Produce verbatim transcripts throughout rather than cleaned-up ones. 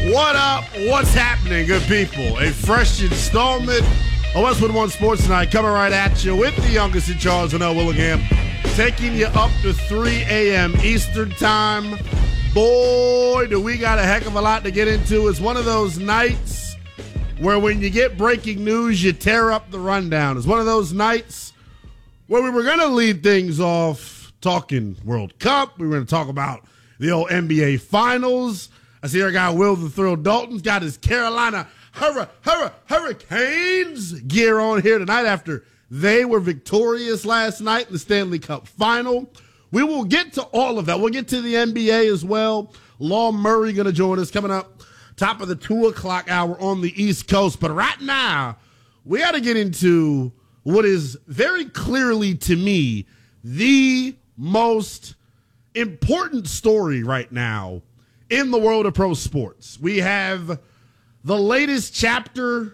What up? What's happening, good people? A fresh installment of Westwood One Sports Tonight coming right at you with the youngest in charge, Noel Willingham, taking you up to three a.m. Eastern Time. Boy, do we got a heck of a lot to get into. It's one of those nights where when you get breaking news, you tear up the rundown. It's one of those nights where we were going to lead things off talking World Cup. We were going to talk about the old N B A Finals. I see our guy Will the Thrill Dalton's got his Carolina Hurra, Hurra, Hurricanes gear on here tonight after they were victorious last night in the Stanley Cup Final. We will get to all of that. We'll get to the N B A as well. Law Murray going to join us coming up top of the two o'clock hour on the East Coast. But right now, we got to get into what is very clearly to me the most important story right now in the world of pro sports. We have the latest chapter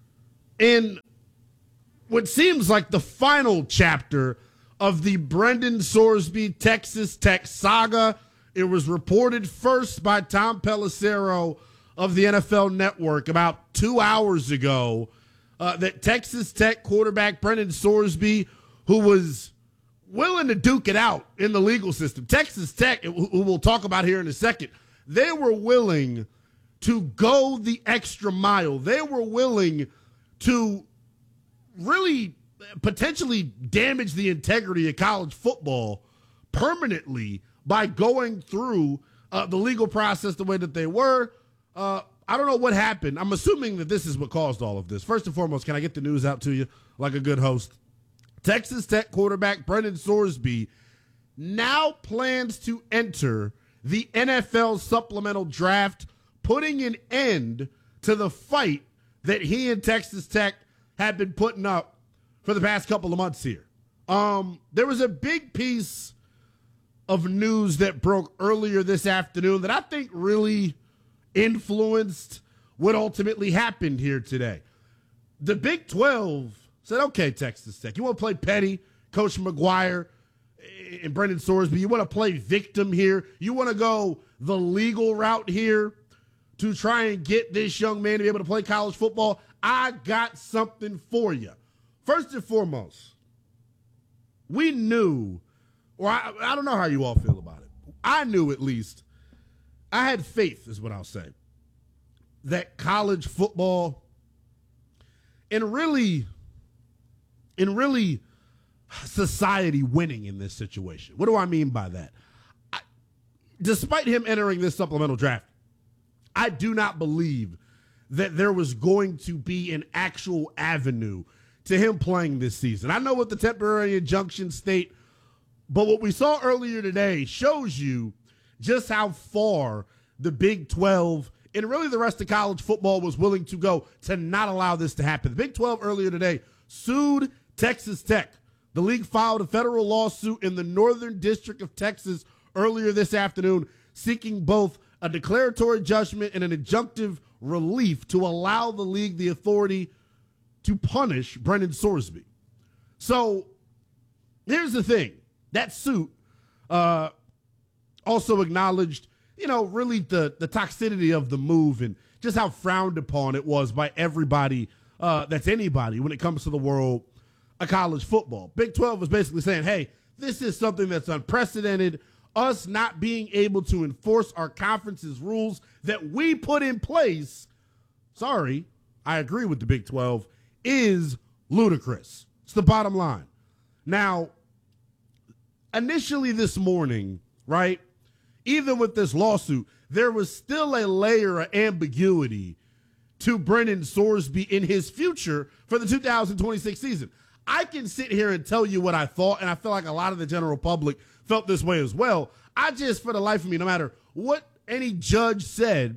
in what seems like the final chapter of the Brendan Sorsby Texas Tech saga. It was reported first by Tom Pelissero of the N F L Network about two hours ago uh, that Texas Tech quarterback Brendan Sorsby, who was willing to duke it out in the legal system, Texas Tech, who we'll talk about here in a second, they were willing to go the extra mile. They were willing to really potentially damage the integrity of college football permanently by going through uh, the legal process the way that they were. Uh, I don't know what happened. I'm assuming that this is what caused all of this. First and foremost, can I get the news out to you like a good host? Texas Tech quarterback Brendan Sorsby now plans to enter the N F L supplemental draft, putting an end to the fight that he and Texas Tech had been putting up for the past couple of months here. Um, there was a big piece of news that broke earlier this afternoon that I think really influenced what ultimately happened here today. The Big twelve said, okay, Texas Tech, you want to play petty, Coach McGuire and Brendan Sorsby, you want to play victim here, you want to go the legal route here to try and get this young man to be able to play college football, I got something for you. First and foremost, we knew, or I, I don't know how you all feel about it. I knew at least, I had faith is what I'll say, that college football and really, and really society winning in this situation. What do I mean by that? I, despite him entering this supplemental draft, I do not believe that there was going to be an actual avenue to him playing this season. I know what the temporary injunction state, but what we saw earlier today shows you just how far the Big twelve and really the rest of college football was willing to go to not allow this to happen. The Big twelve earlier today sued Texas Tech. The league filed a federal lawsuit in the Northern District of Texas earlier this afternoon, seeking both a declaratory judgment and an injunctive relief to allow the league the authority to punish Brendan Sorsby. So here's the thing. That suit uh, also acknowledged, you know, really the, the toxicity of the move and just how frowned upon it was by everybody uh, that's anybody when it comes to the world of college football. Big twelve was basically saying, hey, this is something that's unprecedented. Us not being able to enforce our conference's rules that we put in place, sorry, I agree with the Big twelve, is ludicrous. It's the bottom line. Now, initially this morning, right, even with this lawsuit, there was still a layer of ambiguity to Brendan Sorsby in his future for the two thousand twenty-six season. I can sit here and tell you what I thought, and I feel like a lot of the general public felt this way as well. I just, for the life of me, no matter what any judge said,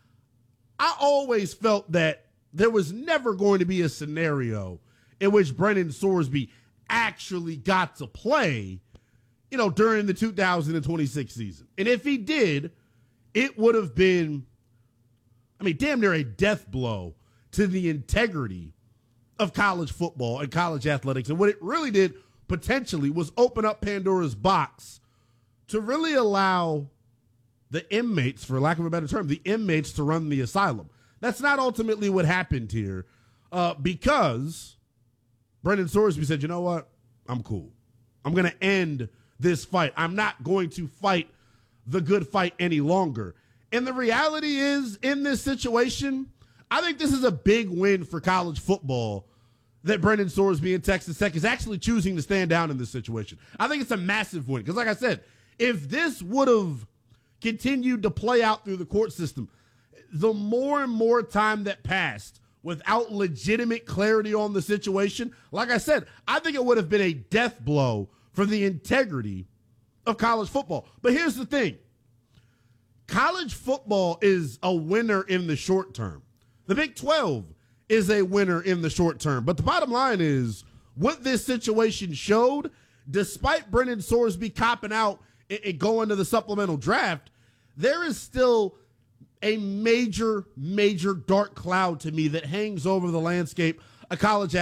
I always felt that there was never going to be a scenario in which Brendan Sorsby actually got to play, you know, during the two thousand twenty-six season. And if he did, it would have been, I mean, damn near a death blow to the integrity of college football and college athletics. And what it really did potentially was open up Pandora's box to really allow the inmates, for lack of a better term, the inmates to run the asylum. That's not ultimately what happened here uh, because Brendan Sorsby said, you know what? I'm cool. I'm going to end this fight. I'm not going to fight the good fight any longer. And the reality is, in this situation, I think this is a big win for college football that Brendan Sorsby and Texas Tech is actually choosing to stand down in this situation. I think it's a massive win because, like I said, if this would have continued to play out through the court system, the more and more time that passed without legitimate clarity on the situation, like I said, I think it would have been a death blow for the integrity of college football. But here's the thing. College football is a winner in the short term. The Big twelve is a winner in the short term. But the bottom line is what this situation showed, despite Brendan Sorsby copping out and going to the supplemental draft, there is still a major, major dark cloud to me that hangs over the landscape of college